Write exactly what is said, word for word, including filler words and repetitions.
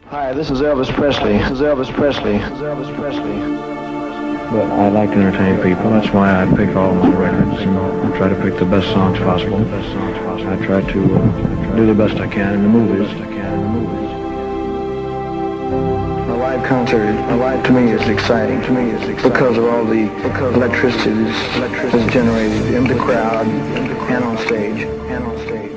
Hi, this is Elvis Presley. This is Elvis Presley. This is Elvis Presley. But I like to entertain people. That's why I pick all my records and I try to pick the best songs possible. I try to uh, do the best I can in the movies. A live concert, a live to me is exciting. To me is exciting because of all the because electricity is generated in the crowd and on stage. And on stage.